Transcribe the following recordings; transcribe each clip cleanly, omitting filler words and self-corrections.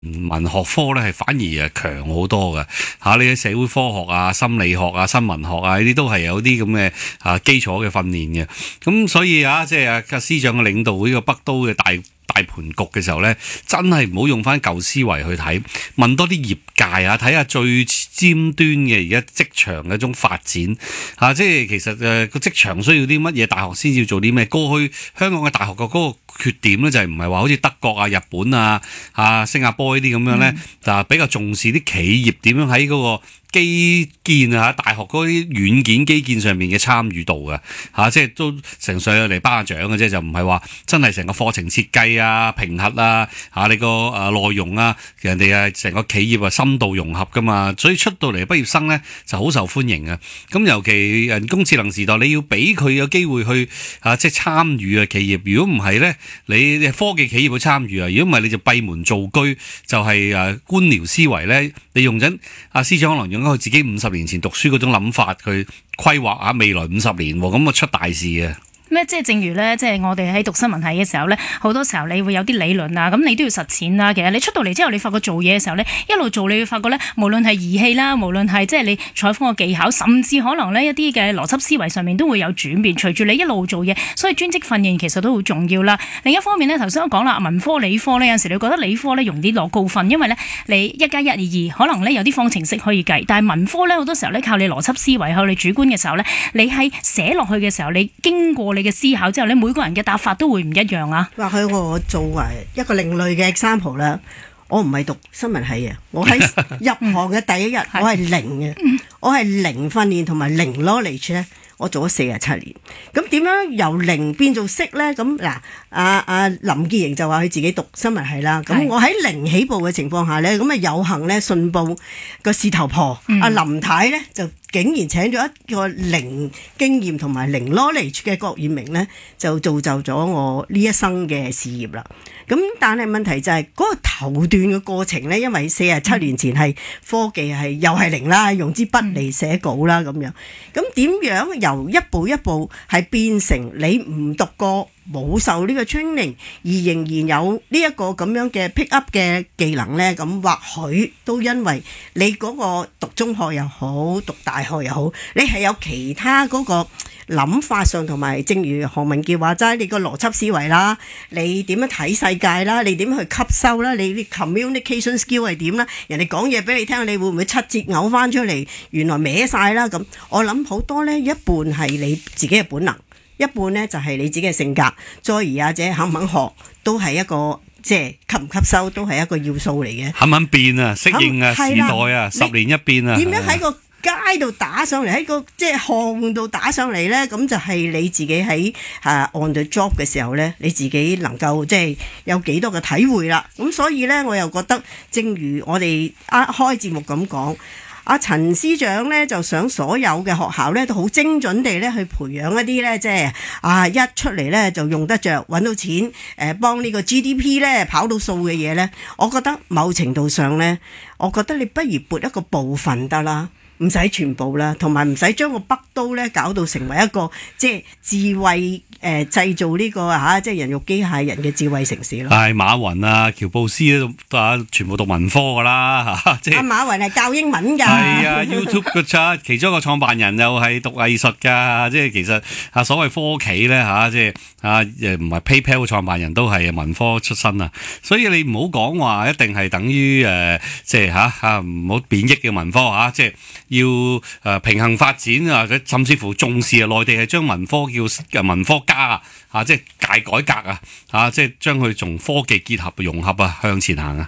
文學科咧係反而強好多嘅嚇，你嘅社會科學啊、心理學啊、新聞學啊呢啲都係有啲咁嘅基礎嘅訓練嘅。咁所以即係司長嘅領導呢個北都嘅大盤局嘅時候咧，真係唔好用翻舊思維去睇，問多啲業界睇下最尖端嘅而家職場嘅一種發展即係其實個職場需要啲乜嘢，大學先要做啲咩？過去香港嘅大學嘅嗰個缺點咧，就係唔係話好似德國啊、日本啊、新加坡呢啲咁樣咧，就比較重視啲企業點樣喺嗰個基建大學嗰啲軟件基建上面嘅參與度即係都成上嚟頒獎嘅啫，就唔係話真係成個課程設計評核你個內容人哋成個企業深度融合噶嘛，所以出到嚟畢業生咧就好受歡迎啊。咁尤其人工智能時代，你要俾佢有機會去即係參與企業，如果唔係咧，你科技企業去參與如果唔係你就閉門造車，就係官僚思維咧，你用緊司長可能用緊佢自己50年前讀書嗰種諗法去規劃未來50年，咁出大事嘅。 咩？即係正如咧，即係我哋喺讀新聞系嘅時候咧，好多時候你會有啲理論咁你都要實踐啦。其實你出到嚟之後，你發覺做嘢嘅時候咧，一路做你會發覺咧，無論係儀器啦，無論係即係你採訪嘅技巧，甚至可能呢一啲嘅邏輯思維上面都會有轉變。隨住你一路做嘢，所以專職訓練其實都好重要啦。另一方面咧，頭先我講啦，文科理科咧，有陣時你覺得理科咧容易攞高分，因為咧你1+1=2，可能咧有啲方程式可以計。但係文科咧好多時候咧靠你邏輯思維，靠你主觀嘅時候咧，你喺寫落去嘅時候，你經過你嘅思考之後，你每個人嘅答法都會唔一樣或許我作為一個另類嘅 example 啦，我唔係讀新聞系嘅，我喺入行嘅第一日，我係零嘅，我係零訓練同埋零 knowledge 咧，我做咗47年。咁點樣由零變做識咧？咁嗱，林潔瑩就話佢自己讀新聞系啦。咁我喺零起步嘅情況下咧，咁有幸咧信報個事頭婆林太咧就竟然請咗一個零經驗同埋零 knowledge 嘅郭艷明咧，就造就咗我呢一生嘅事業啦。咁但係問題就係嗰個頭段嘅過程咧，因為47年前係科技又係零啦，用支筆嚟寫稿啦咁樣。咁點樣由一步一步係變成你唔讀過，冇受呢個 training 而仍然有呢一個咁樣嘅 pick up 嘅技能呢？咁或許都因為你嗰個讀中學又好，讀大學又好，你係有其他嗰個諗法上，同埋正如何文傑話齋，你個邏輯思維啦，你點樣睇世界啦，你點樣去吸收啦，你啲 communication skill 係點啦，人哋講嘢俾你聽，你會唔會7節嘔翻出嚟？原來歪晒啦咁。我諗好多呢，一半係你自己嘅本能，一半呢就係你自己嘅性格，再而者肯唔肯學，都係一個即係吸唔吸收，都係一個要素嚟嘅。 肯唔肯變適應時代10年一變點樣喺個街度打上嚟，喺個即係巷度打上嚟呢？咁就係你自己喺on the job 嘅時候呢，你自己能夠即係有幾多嘅體會啦。咁所以呢，我又覺得，正如我哋開節目咁講。陳司長咧就想所有嘅學校咧都好精準地咧去培養一啲咧即係一出嚟咧就用得着揾到錢幫呢個 GDP 咧跑到數嘅嘢咧，我覺得某程度上咧，我覺得你不如撥一個部分得啦，唔使全部啦，同埋唔使將個北都咧搞到成為一個即係智慧製造呢個即係人肉機械人嘅智慧城市咯。 係馬雲喬布斯都全部讀文科噶啦即係馬雲係教英文㗎。 係YouTube 嘅其中一個創辦人又係讀藝術㗎，即係其實所謂科企咧即係唔係 PayPal 嘅創辦人都係文科出身啊，所以你唔好講話一定係等於即係唔好貶抑嘅文科即係要平衡發展或者甚至乎重視內地係將文科叫文科加即係大改革即係將佢同科技結合融合向前行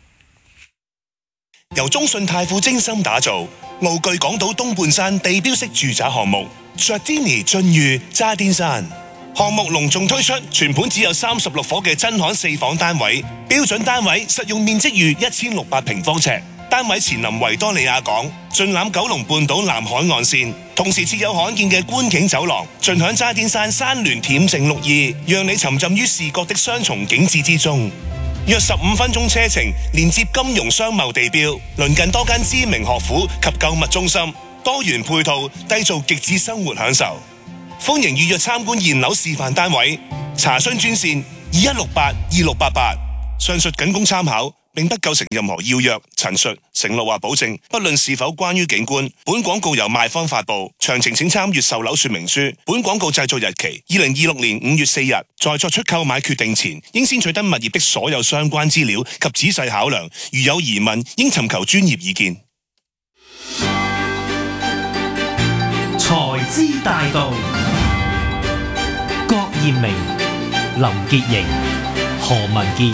由中信泰富精心打造傲具港島東半山地標式住宅項目 Giardini 駿譽渣甸山項目隆重推出，全盤只有36伙嘅真罕4房單位，標準單位實用面積逾1600平方尺。單位前臨維多利亞港，盡覽九龍半島南海岸線，同時設有罕見嘅觀景走廊，盡享渣甸山山巒恬靜綠意，讓你沉浸於視覺的雙重景致之中。約15分鐘車程，連接金融商貿地標，鄰近多間知名學府及購物中心，多元配套，締造極致生活享受。歡迎預約參觀現樓示範單位，查詢專線21682688，上述僅供參考。 並不構成任何要約、陳述、承諾或保證，不論是否關於景觀。本廣告由賣方發布，詳情請參閱售樓說明書。本廣告製作日期2026年5月4日。在作出購買決定前，應先取得物業的所有相關資料及仔細考量，如有疑問，應尋求專業意見。 財資大道，郭艷明、林潔瑩、何文傑。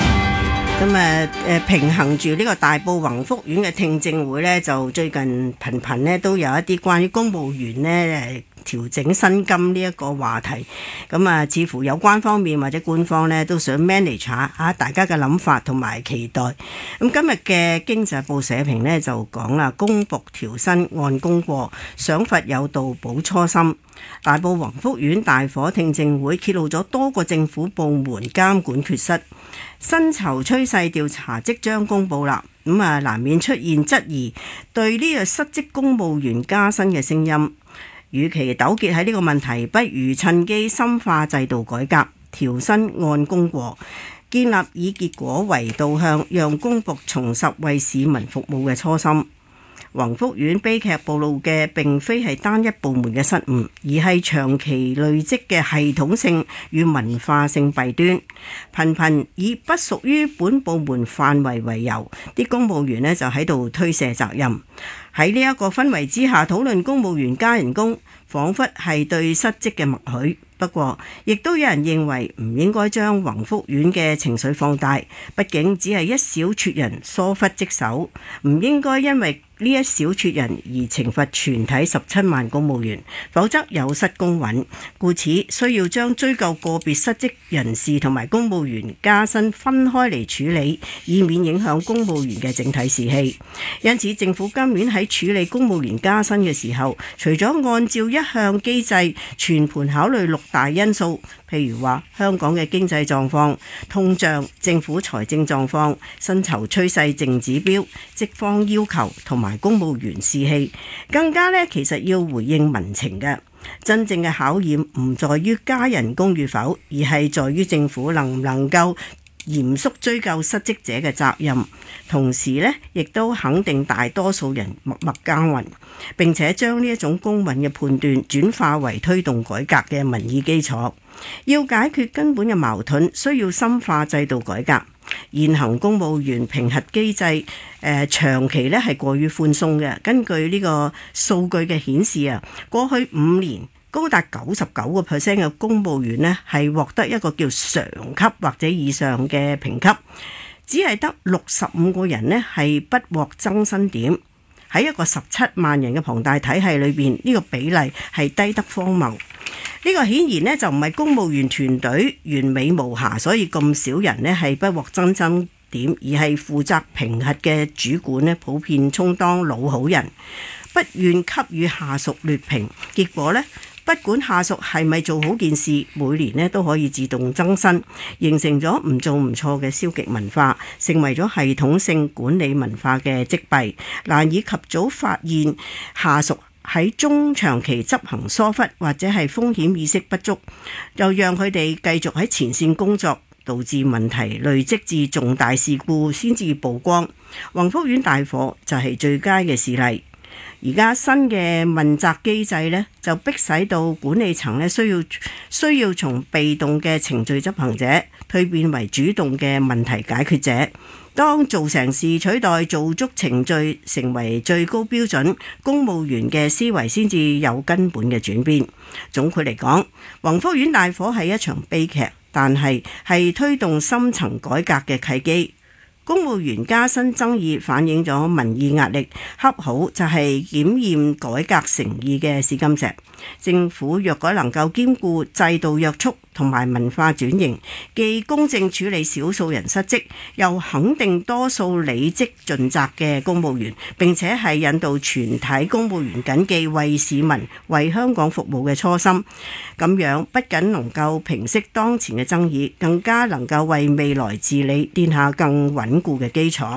平衡住呢個大埔宏福苑嘅聽證會呢，就最近頻頻呢都有一啲關於公務員呢調整薪金呢一個話題。似乎有關方面或者官方呢都想 manage 下大家嘅諗法同埋期待。今日嘅經濟報社評呢就講啦，公僕調薪按功過，賞罰有道保初心。大埔宏福苑大火聽證會揭露咗多個政府部門監管缺失，薪酬趨勢調查即將公佈啦。難免出現質疑對呢個失職公務員加薪嘅聲音。與其糾結喺呢個問題，不如趁機深化制度改革，調薪按功過，建立以結果為導向，讓公僕重拾為市民服務嘅初心。宏福苑悲劇暴露嘅並非係單一部門嘅失誤，而係長期累積嘅系統性與文化性弊端。頻頻以不屬於本部門範圍為由，啲公務員呢就喺度推卸責任。喺呢一個氛圍之下討論公務員加人工，彷彿係對失職嘅默許。不過，亦都有人認為唔應該將宏福苑嘅情緒放大，畢竟只係一小撮人疏忽職守，唔應該因為呢一小撮人而懲罰全體17萬公務員，否則有失公允。故此，需要將追究個別失職人士同埋公務員加薪分開嚟處理，以免影響公務員嘅整體士氣。因此，政府今年喺處理公務員加薪嘅時候，除咗按照一向機制全盤考慮6大因素，譬如話香港嘅經濟狀況、通脹、政府財政狀況、薪酬趨勢淨指標、職方要求同埋公務員士氣，更加其實要回應民情嘅。真正嘅考驗唔在於加人工與否，而係在於政府能唔能夠嚴肅追究失職者嘅責任，同時亦都肯定大多數人默默耕耘，並且將呢一種公允嘅判斷轉化為推動改革嘅民意基礎。要解決根本嘅矛盾，需要深化制度改革。現行公務員評核機制長期係過於寬鬆嘅。根據呢個數據嘅顯示過去5年高達99% 嘅公務員係獲得一個叫常級或者以上嘅評級，只係得65個人係不獲增薪點。喺一個17萬人嘅龐大體系裏邊，呢個比例係低得荒謬。呢個顯然就唔係公務員團隊完美無瑕，所以咁少人係不獲增薪點，而係負責評核嘅主管普遍充當老好人，不願給予下屬劣評，結果不管下屬係咪做好件事，每年都可以自動增薪，形成咗唔做唔錯嘅消極文化，成為咗系統性管理文化嘅積弊，難以及早發現下屬喺中長期執行疏忽或者係風險意識不足，又讓佢哋繼續喺前線工作，導致問題累積至重大事故先至曝光。宏福苑大火就係最佳嘅事例。而家新嘅問責機制就迫使到管理層需要從被動嘅程序執行者蛻變為主動嘅問題解決者。當做成事取代做足程序成為最高標準，公務員嘅思維先至有根本嘅轉變。總括嚟講，宏福苑大火係一場悲劇，但係推動深層改革嘅契機。公務員加薪爭議反映咗民意壓力，恰好就係檢驗改革誠意嘅試金石。政府若果能夠兼顧制度約束同埋文化轉型，既公正處理少數人失職，又肯定多數履職盡責嘅公務員，並且係引導全體公務員謹記為市民、為香港服務嘅初心，咁樣不僅能夠平息當前嘅爭議，更加能夠為未來治理奠下更穩固嘅基礎。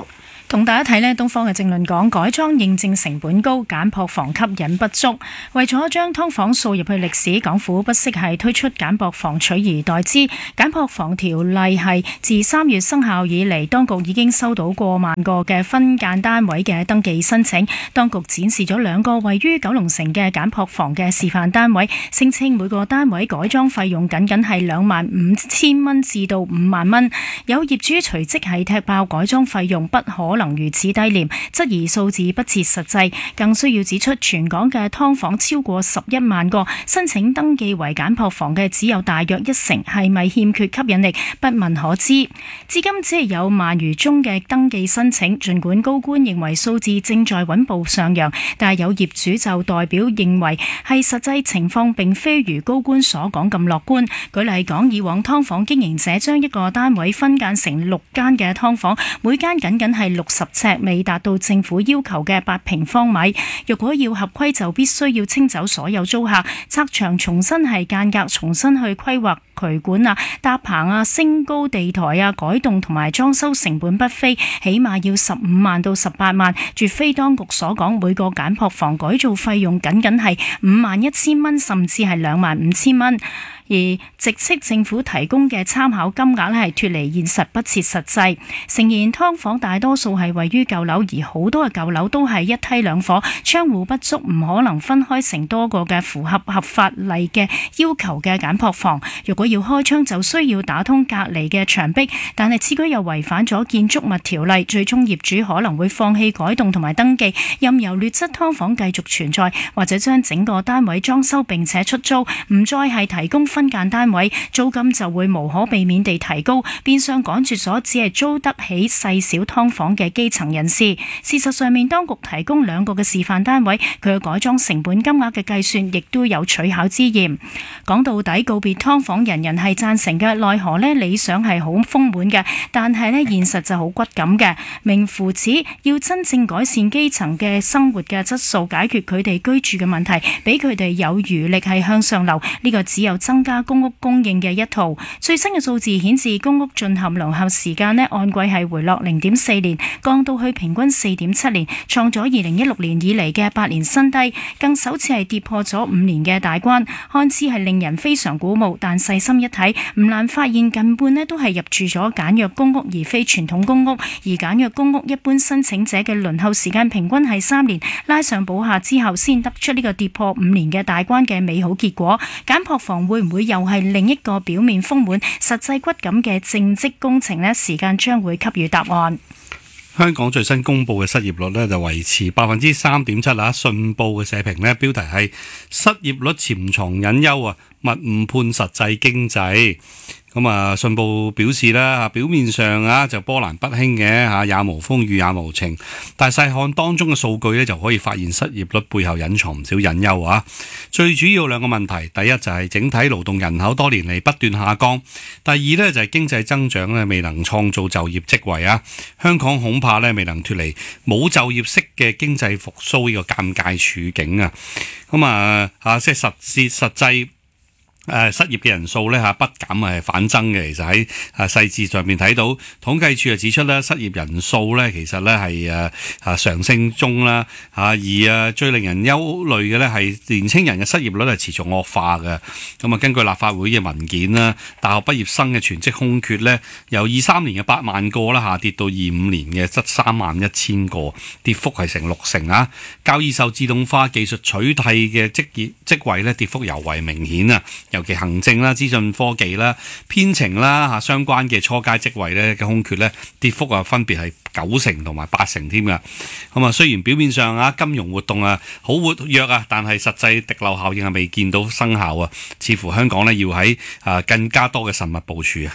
同大家睇呢，東方嘅政論講改裝認證成本高，簡樸房吸引不足。為咗將劏房掃入去歷史，港府不惜係推出簡樸房取而代之。簡樸房條例係自3月生效以嚟，當局已經收到過萬個嘅分間單位嘅登記申請。當局展示咗2個位於九龍城嘅簡樸房嘅示範單位，聲稱每個單位改裝費用僅僅係25,000蚊至到5萬蚊。有業主隨即係踢爆改裝費用不可能如此低廉，質疑數字不切實際，更需要指出全港嘅劏房超過11萬個，申請登記為簡樸房嘅只有大約1成，係咪欠缺吸引力？不問可知。至今只係有萬餘宗嘅登記申請，盡管高官認為數字正在穩步上揚，但係有業主就代表認為係實際情況並非如高官所講咁樂觀。舉例講，以往劏房經營者將一個單位分間成6間嘅劏房，每間僅僅係60尺，未達到政府要求嘅8平方米。若果要合規，就必須要清走所有租客，拆牆重新係間隔，重新去規劃渠管啊、搭棚啊、升高地台啊、改動同埋裝修成本不菲，起碼要15萬到18萬，絕非當局所講每個簡樸房改造費用僅僅係51,000蚊，甚至係25,000蚊。而直斥政府提供嘅參考金額係脫離現實，不切實際。誠然，劏房大多數係位於舊樓，而好多嘅舊樓都係一梯兩伙，窗戶不足，唔可能分開成多個嘅符合法例嘅要求嘅簡樸房。如果要開窗，就需要打通隔離嘅牆壁，但係此舉又違反咗建築物條例，最終業主可能會放棄改動同埋登記，任由劣質劏房繼續存在，或者將整個單位裝修並且出租，唔再係提供分間單位，租金就會無可避免地提高，變相趕絕咗只係租得起細小劏房嘅基層人士。事實上面，當局提供2個嘅示範單位，佢嘅改裝成本金額嘅計算亦都有取巧之嫌。講到底，告別劏房人人係贊成嘅，奈何呢理想係好豐滿嘅，但係呢現實就好骨感嘅。名副此，要真正改善基層嘅生活嘅質素，解決佢哋居住嘅問題，俾佢哋有餘力係向上流，呢個只有增加公屋供應嘅一套。最新嘅數字顯示，公屋進行輪候時間呢按季係回落0.4年，降到去平均4.7年，創咗2016年以嚟嘅8年新低，更首次係跌破咗5年嘅大關，看似係令人非常鼓舞。但細心一睇，唔難發現近半呢都係入住咗簡約公屋，而非傳統公屋。而簡約公屋一般申請者嘅輪候時間平均係3年，拉上補下之後，先得出呢個跌破5年嘅大關嘅美好結果。簡樸房會唔會又係另一個表面豐滿、實際骨感嘅政績工程呢？時間將會給予答案。 香港最新公布嘅失業率呢，就維持3.7%啊。信報嘅社評呢，標題係失業率潛藏隱憂啊，勿誤判實際經濟。咁啊，信報表示啦，表面上啊就波瀾不興嘅嚇，也無風雨也無晴，但細看當中嘅數據咧，就可以發現失業率背後隱藏唔少隱憂啊。最主要2個問題，第一就係整體勞動人口多年嚟不斷下降，第二咧就係經濟增長咧未能創造就業職位啊。香港恐怕咧未能脫離冇就業式嘅經濟復甦呢個尷尬處境啊。咁啊即係實際。失業嘅人數咧不減係反增嘅。其實喺細節上面睇到，統計處就指出咧，失業人數咧其實咧係上升中啦而最令人憂慮嘅咧係年青人嘅失業率係持續惡化嘅。咁啊，根據立法會嘅文件啦，大學畢業生嘅全職空缺咧由23年嘅8萬個啦下跌到25年嘅則31000個，跌幅係成60%啊。較易受自動化技術取替嘅職位咧跌幅尤為明顯啊。尤其行政啦、資訊科技啦、編程啦相關嘅初階職位咧嘅空缺咧跌幅分別係9%同埋8%添㗎。咁啊，雖然表面上金融活動好活躍但係實際滴漏效應係未見到生效啊。似乎香港咧要喺更加多嘅慎密部署啊。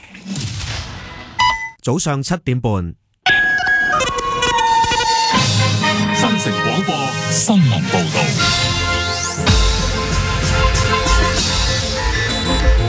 早上7點半， 新城廣播新聞報導。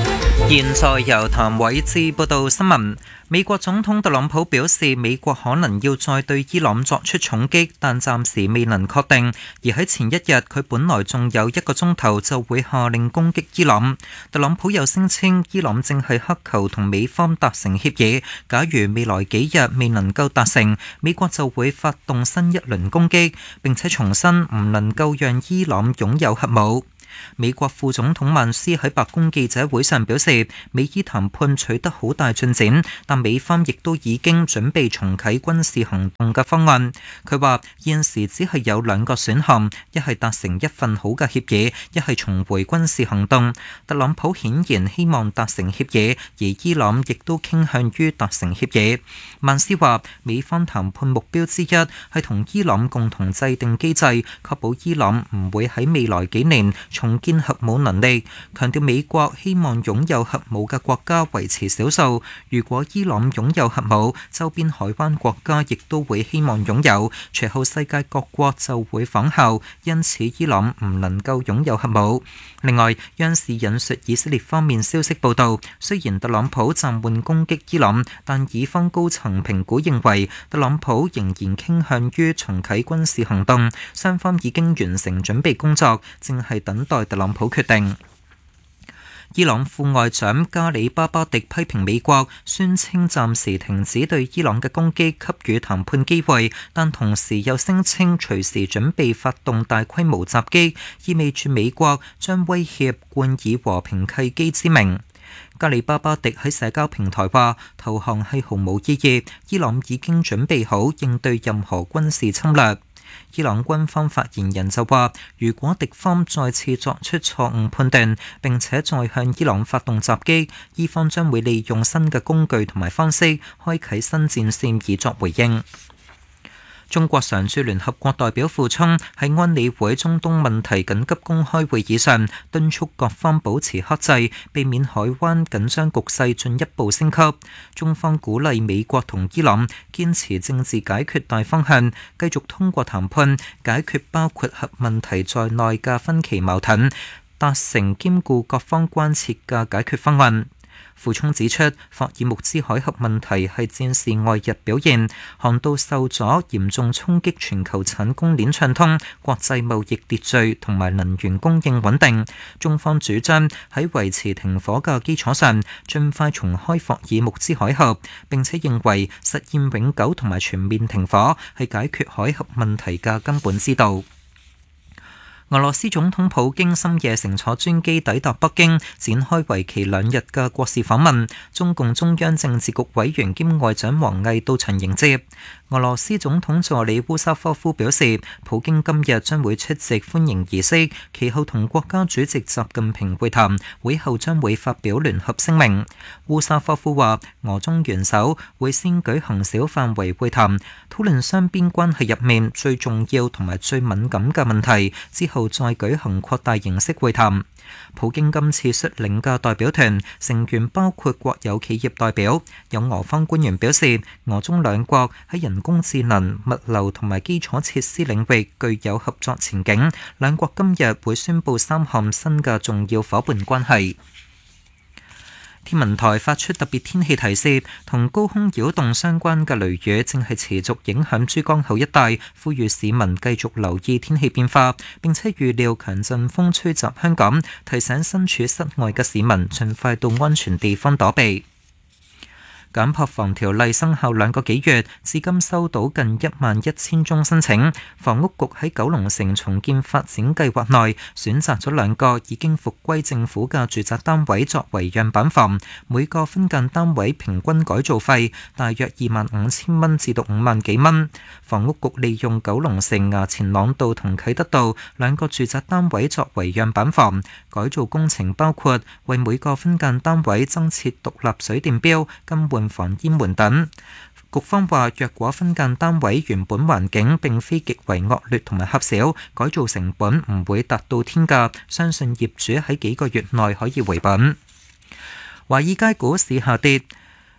現在由譚偉智報道新聞。美國總統特朗普表示，美國可能要再對伊朗作出重擊，但暫時未能確定。而喺前一日，佢本來仲有1個鐘頭就會下令攻擊伊朗。特朗普又聲稱，伊朗正係乞求同美方達成協議，假如未來幾日未能夠達成，美國就會發動新一輪攻擊，並且重申唔能夠讓伊朗擁有核武。美國副總統曼斯喺白宮記者會上表示，美伊談判取得好大進展，但美方亦都已經準備重啟軍事行動嘅方案。佢話現時只係有2個選項，一係達成一份好嘅協議，一係重回軍事行動。特朗普顯然希望達成協議，而伊朗亦都傾向於達成協議。曼斯話，美方談判目標之一係同伊朗共同制定機制，確保伊朗唔會喺未來幾年重建核武能力，強調美國希望擁有核武嘅國家維持少數。如果伊朗擁有核武，周邊海灣國家亦都會希望擁有，隨後世界各國就會仿效，因此伊朗唔能夠擁有核武。另外，央視引述以色列方面消息報道，雖然特朗普暫緩攻擊伊朗，但以方高層評估認為特朗普仍然傾向於重啟軍事行動，雙方已經完成準備工作，正係等待特朗普決定。伊朗副外長加里巴巴迪批評美國，宣稱暫時停止對伊朗嘅攻擊，給予談判機會，但同時又聲稱隨時準備發動大規模襲擊，意味住美國將威脅冠以和平契機之名。加里巴巴迪喺社交平台話，投降係毫無意義，伊朗已經準備好應對任何軍事侵略。伊朗軍方發言人就話，如果敵方再次作出錯誤判斷，並且再向伊朗發動襲擊，伊方將會利用新嘅工具同埋方式，開啟新戰線以作回應。中國常駐聯合國代表傅聰喺安理會中東問題緊急公開會議上敦促各方保持克制，避免海灣緊張局勢進一步升級。中方鼓勵美國同伊朗堅持政治解決大方向，繼續通過談判解決包括核問題在內嘅分歧矛盾，達成兼顧各方關切嘅解決方案。傅聰指出，霍爾木茲海峽問題係戰事外日表現，航道受阻嚴重衝擊全球產供鏈暢通、國際貿易秩序同埋能源供應穩定。中方主張喺維持停火嘅基礎上，盡快重開霍爾木茲海峽，並且認為實現永久同埋全面停火係解決海峽問題嘅根本之道。俄羅斯總統普京深夜乘坐專機抵達北京，展開為期2日嘅國事訪問。中共中央政治局委員兼外長王毅到場迎接。俄羅斯總統助理烏沙科夫表示，普京今日將會出席歡迎儀式，其後同國家主席習近平會談，會後將會發表聯合聲明。烏沙科夫話，俄中元首會先舉行小範圍會談，討論雙邊關係入面最重要同埋最敏感嘅問題，之後再舉行擴大形式會談。普京今次率領嘅代表團成員包括國有企業代表，有俄方官員表示，俄中兩國喺人工智能、物流同埋基礎設施領域具有合作前景。兩國今日會宣布3項新嘅重要夥伴關係。天文台發出特別天氣提示，同高空擾動相關嘅雷雨正係持續影響珠江口一帶，呼籲市民繼續留意天氣變化，並且預料強陣風吹襲香港，提醒身處室外嘅市民盡快到安全地方躲避。減破防條例生效2個幾月，至今收到近11000宗申請。房屋局喺九龍城重建發展計劃內選擇咗2個已經復歸政府嘅住宅單位作為樣板房，每個分間單位平均改造費大約25000蚊至到5萬幾蚊。房屋局利用九龍城衙前塱道同啟德道2個住宅單位作為樣板房，改造工程包括為每個分間單位增設獨立水電錶、更換防煙門等。局方話，若果分間單位原本環境並非極為惡劣同埋狹小，改造成本唔會達到天價，相信業主喺幾個月內可以回本。華爾街股市下跌，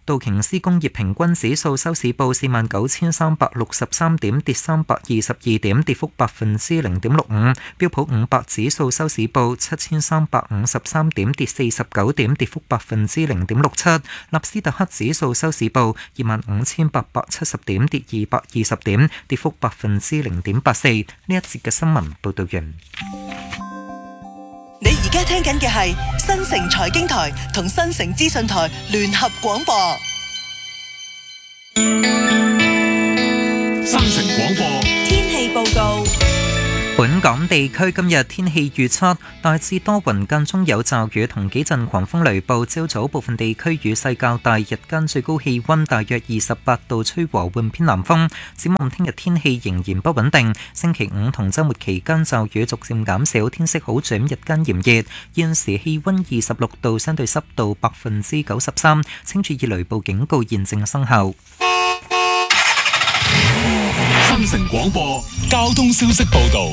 道瓊斯工業平均指數收市報49,363點，跌322點，跌幅0.65%。標普500指數收市報7,353點，跌49點，跌幅0.67%。納斯達克指數收市報25,870點，跌220點，跌幅0.84%。呢一節嘅新聞報道完。 你而家聽緊嘅係新城財經台同新城資訊台聯合廣播。 新城廣播天氣報告。 本港地區今日天氣預測大致多雲，間中有驟雨同幾陣狂風雷暴。朝早部分地區雨勢較大，日間最高氣溫大約28度，吹和緩偏南風。展望聽日天氣仍然不穩定，星期五同週末期間驟雨逐漸減少，天色好轉，日間炎熱。現時氣溫26度，相對濕度93%，請注意雷暴警告現正生效。 新城廣播交通消息報道。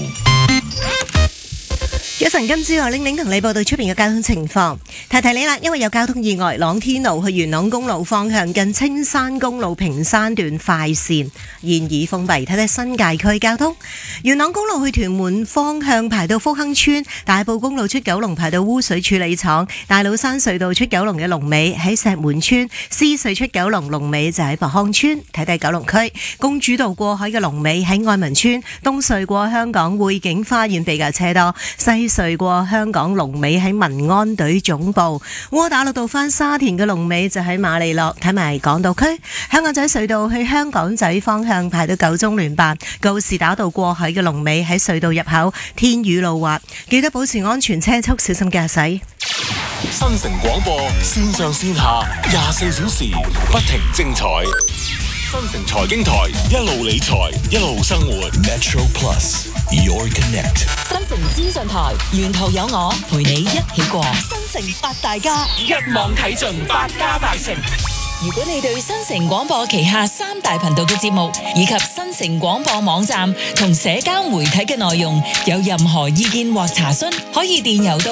早晨，今朝我玲玲同你報道出邊嘅交通情況。提提你啦，因為有交通意外，朗天路去元朗公路方向近青山公路屏山段快線現已封閉。睇睇新界區交通，元朗公路去屯門方向排到福亨村，大埔公路出九龍排到污水處理廠，大老山隧道出九龍嘅龍尾喺石門村，獅隧出九龍龍尾就喺博康村。睇睇九龍區公主道過海嘅龍尾喺愛民村，東隧過香港匯景花園比較車多，西隧過香港龍尾喺民安隊總部，窩打老道返沙田嘅龍尾就喺馬利諾。睇埋港島區香港仔隧道去香港仔方向排到9中聯辦，告士打道過海嘅龍尾喺隧道入口，天雨路滑，記得保持安全車速，小心駕駛。 新城廣播線上線下24小時不停精彩。新城財經台一路理財一路生活。Metro Plus Your Connect。 新城資訊台沿途有我陪你一起過。新城八大家一網睇盡百家大成。 如果你對新城廣播旗下3大頻道嘅節目以及新城廣播網站同社交媒體嘅內容有任何意見或查詢，可以電郵到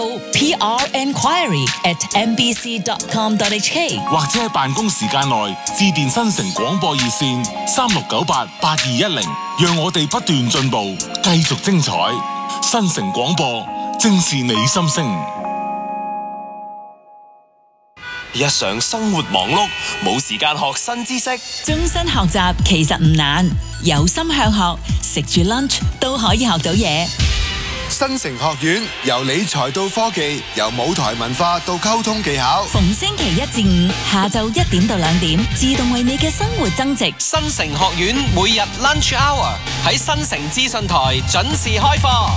prenquiry@mbc.com.hk， 或者喺辦公時間內致電新城廣播熱線36988210，讓我哋不斷進步，繼續精彩。新城廣播正是你心聲。日常生活忙碌，冇時間學新知識。 終身學習其實唔難，有心向學，食住 lunch 都可以學到嘢。 新城學院由理財到科技，由舞台文化到溝通技巧。 逢星期1至5下晝1點到2點，自動為你嘅生活增值。 新城學院每日 lunch hour 喺新城資訊台準時開課。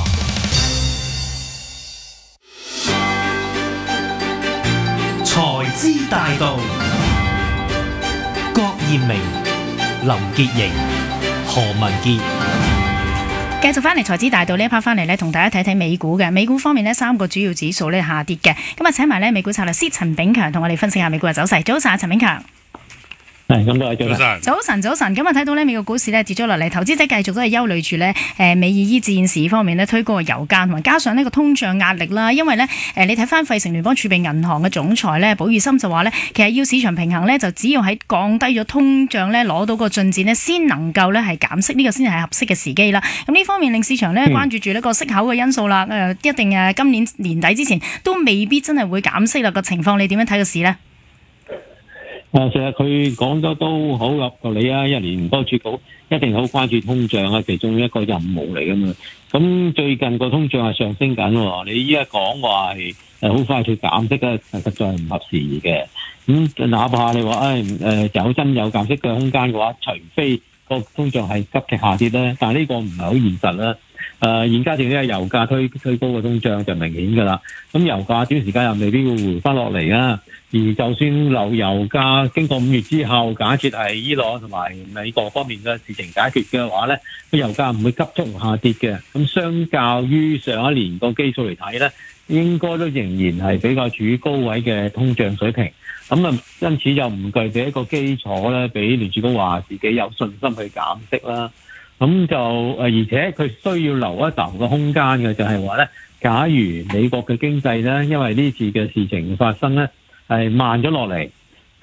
財資大道，郭艷明、林潔瑩、何文傑。 繼續翻嚟財資大道呢一 part 翻嚟呢，同大家睇睇美股嘅。美股方面呢，3個主要指數呢下跌嘅。咁啊，請埋呢美股策略師陳炳強同我哋分析下美股嘅走勢。早晨，陳炳強。 係咁多位早晨。 早晨。咁啊，睇到呢美國股市呢跌咗落嚟，投資者繼續都係憂慮住呢美意伊戰事方面呢推高個油價，同埋加上呢個通脹壓力啦。因為呢你睇翻費城聯邦儲備銀行嘅總裁呢保爾森就話呢，其實要市場平衡呢，就只要喺降低咗通脹呢攞到個進展呢，先能夠呢係減息，呢個先係合適嘅時機啦。咁呢方面令市場呢關注住呢個息口嘅因素啦。一定今年年底之前都未必真係會減息啦。個情況你點樣睇個市呢？ 其實佢講得都好有道理啊！一年多儲局一定好關注通脹啊，其中一個任務嚟噶嘛。咁最近個通脹係上升緊喎，你依家講話係好快去減息咧，實在係唔合時宜嘅。咁哪怕你話有真有減息嘅空間嘅話，除非個通脹係急劇下跌咧，但係呢個唔係好現實啦。現階段呢個油價推高個通脹就明顯㗎啦。咁油價短時間又未必會回翻落嚟啊。而就算留油價經過5月之後，假設係伊朗同埋美國方面嘅事情解決嘅話咧，個油價唔會急速下跌嘅。咁相較於上一年個基數嚟睇咧，應該都仍然係比較處於高位嘅通脹水平。咁啊，因此就唔具備一個基礎咧，俾聯儲局話自己有信心去減息啦。咁就而且佢需要留一啖嘅空間嘅，就係話咧，假如美國嘅經濟咧，因為呢次嘅事情發生咧，係慢咗落嚟，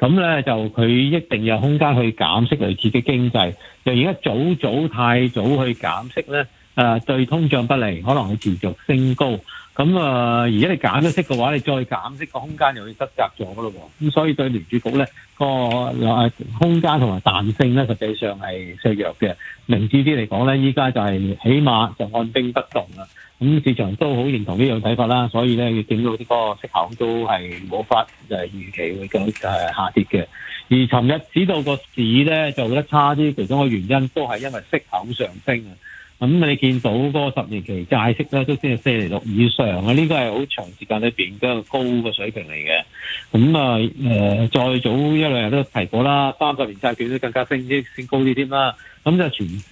咁咧就佢一定有空間去減息嚟刺激經濟。就而家太早去減息咧，對通脹不利，可能會持續升高。咁而家你減咗息嘅話，你再減息個空間又會失責咗咯喎。咁所以對聯儲局咧個空間同埋彈性咧，實際上係削弱嘅。明智啲嚟講咧，依家就係起碼就按兵不動啦。咁市場都好認同呢樣睇法啦，所以咧要整到呢個息口都係冇法預期會下跌嘅。而尋日指到個市咧做得差啲，其中個原因都係因為息口上升啊。咁你見到嗰個10年期債息咧都先係4.6以上啊，呢個係好長時間裏邊比較高嘅水平嚟嘅。咁再早一兩日都提過啦，30年債券都更加升高啲添啦。咁就全